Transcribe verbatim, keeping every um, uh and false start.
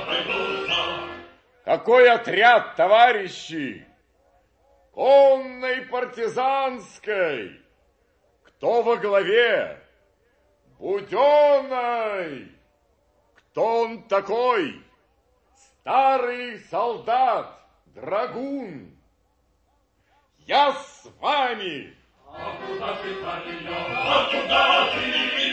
Какой отряд, товарищи? Конной, партизанской. Кто во главе? Буденной. Кто он такой? Старый солдат, драгун. Я с вами. А куда ты, парень, а куда ты?